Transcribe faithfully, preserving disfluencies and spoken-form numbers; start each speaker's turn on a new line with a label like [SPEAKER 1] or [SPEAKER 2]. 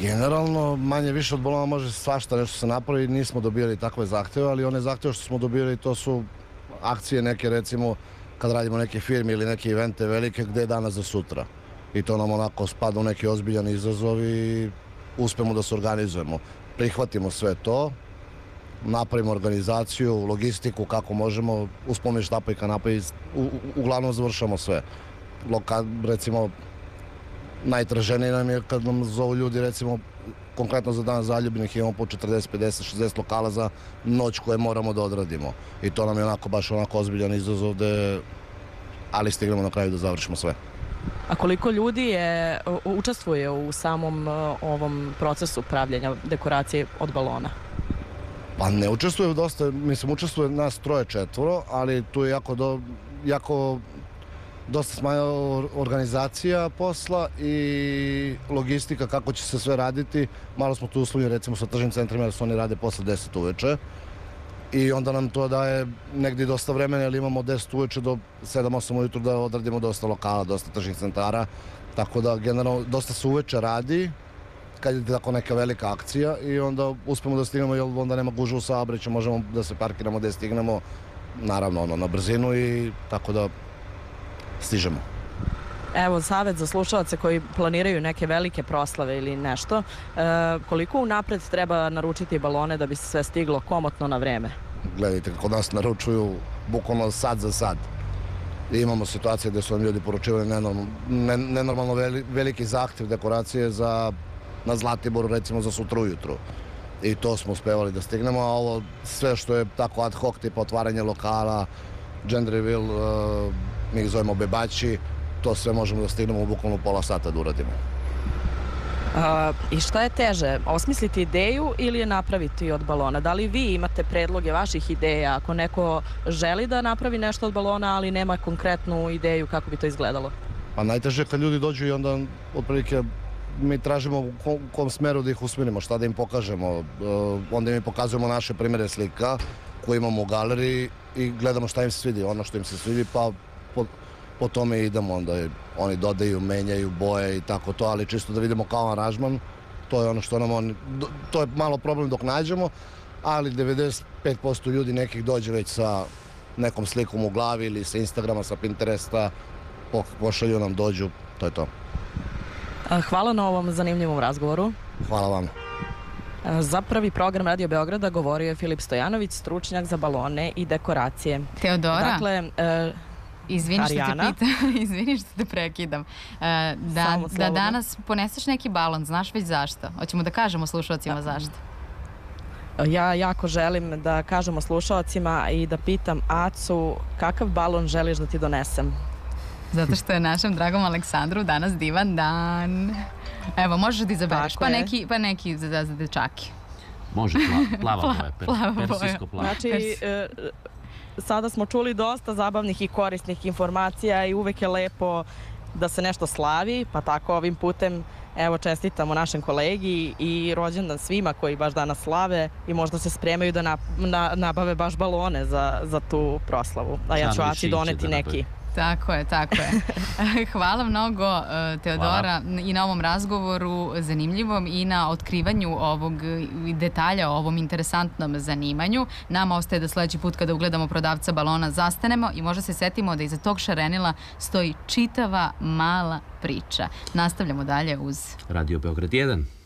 [SPEAKER 1] Generalno, manje više od balona može svašta nešto se napravi, nismo dobili takve zahteve, ali one zahteve što smo dobili to su akcije neke, recimo kad radimo neke firme ili neke evente velike, gde je danas za sutra. I to nam onako spada u neki ozbiljan izazov i uspemo da se organizujemo. Prihvatimo sve to, napravimo organizaciju, logistiku, kako možemo, uz pomoć štapa i kanapa i uglavnom završamo sve. Recimo, najtraženije nam je kad nam zovu ljudi, recimo, konkretno za dan zaljubljenih imamo po četrdeset, pedeset, šezdeset lokala za noć koje moramo da odradimo. I to nam je onako baš onako ozbiljan izazov, ali stignemo na kraju da završimo sve.
[SPEAKER 2] A koliko ljudi je, učestvuje u samom ovom procesu pravljenja dekoracije od balona?
[SPEAKER 1] Pa ne učestvuje dosta, mislim učestvuje nas troje četvoro, ali tu je jako, do, jako dosta smanjala organizacija posla i logistika kako će se sve raditi. Malo smo tu uslovljeni recimo sa tržnim centrima jer su oni rade posle deset uveče i onda nam to daje negdje dosta vremena jer imamo deset uveče do sedam osam ujutru da odradimo dosta lokala, dosta tržnih centara, tako da generalno dosta se uveče radi kad je tako neka velika akcija i onda uspemo da stignemo jer onda nema gužve u saobraćaju, možemo da se parkiramo gde stignemo, naravno ono, na brzinu i tako da stižemo.
[SPEAKER 2] Evo, savjet za slušalce koji planiraju neke velike proslave ili nešto, e, koliko unapred treba naručiti balone da bi se sve stiglo komotno na vreme?
[SPEAKER 1] Gledajte, kod nas naručuju bukvalno sad za sad. I imamo situacije gde su nam ljudi poručivali nenormalno, ne, nenormalno veli, veliki zahtev dekoracije za, na Zlatiboru, recimo za sutra ujutru. I to smo uspevali da stignemo, a ovo sve što je tako ad hoc, tipa otvaranje lokala, gender reveal, uh, mi ih zovemo bebači, to sve možemo da stignemo u bukvalno pola sata da uradimo.
[SPEAKER 2] A, I šta je teže, osmisliti ideju ili je napraviti od balona? Da li vi imate predloge vaših ideja ako neko želi da napravi nešto od balona, ali nema konkretnu ideju kako bi to izgledalo?
[SPEAKER 1] Pa najteže je kad ljudi dođu i onda otprilike mi tražimo u kom, kom smeru da ih usmerimo, šta da im pokažemo. Uh, onda im pokazujemo naše primere slika koje imamo u galeriji i gledamo šta im se svidi, ono što im se svidi, pa po, po tome idemo, onda oni dodaju, menjaju boje i tako to, ali čisto da vidimo kao aranžman, to je ono što nam oni, to je malo problem dok nađemo, ali devedeset pet posto ljudi nekih dođe već sa nekom slikom u glavi ili sa Instagrama, sa Pinteresta, pošalju nam, dođu, to je to.
[SPEAKER 2] Hvala na ovom zanimljivom razgovoru.
[SPEAKER 1] Hvala vam.
[SPEAKER 2] Za prvi program Radio Beograda govorio je Filip Stojanović, stručnjak za balone i dekoracije.
[SPEAKER 3] Teodora,
[SPEAKER 2] dakle, e,
[SPEAKER 3] izvini što te pitam, izvini što te prekidam. E, da, da danas poneseš neki balon, znaš već zašto? Hoćemo da kažemo slušalcima zašto?
[SPEAKER 2] Ja jako želim da kažemo slušalcima i da pitam Acu kakav balon želiš da ti donesem?
[SPEAKER 3] Zato što je našem dragom Aleksandru danas divan dan. Evo, možeš da izabereš, pa neki, pa neki za, za dečake.
[SPEAKER 4] Može, pla, plava
[SPEAKER 3] Pla,
[SPEAKER 4] boja, per,
[SPEAKER 3] plava
[SPEAKER 4] persijsko plava.
[SPEAKER 2] Znači, e, sada smo čuli dosta zabavnih i korisnih informacija i uvek je lepo da se nešto slavi, pa tako ovim putem evo čestitamo našem kolegi i rođendan svima koji baš danas slave i možda se spremaju da na, na, nabave baš balone za, za tu proslavu. A ja ću Aci doneti neki.
[SPEAKER 3] Tako je, tako je. Hvala mnogo Teodora Hvala. I na ovom razgovoru zanimljivom i na otkrivanju ovog detalja o ovom interesantnom zanimanju. Nama ostaje da sljedeći put kada ugledamo prodavca balona zastanemo i možda se setimo da iza tog šarenila stoji čitava mala priča. Nastavljamo dalje uz
[SPEAKER 4] Radio Beograd jedan.